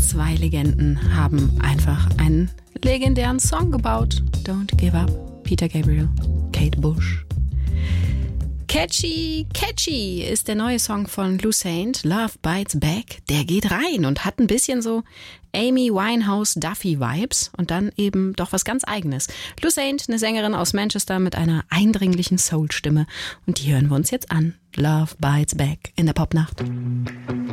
Zwei Legenden haben einfach einen legendären Song gebaut. Don't Give Up, Peter Gabriel, Kate Bush. Catchy, Catchy ist der neue Song von Lucid, Love Bites Back. Der geht rein und hat ein bisschen so Amy Winehouse-Duffy-Vibes und dann eben doch was ganz Eigenes. Lucid, eine Sängerin aus Manchester mit einer eindringlichen Soul-Stimme. Und die hören wir uns jetzt an. Love Bites Back in der Popnacht.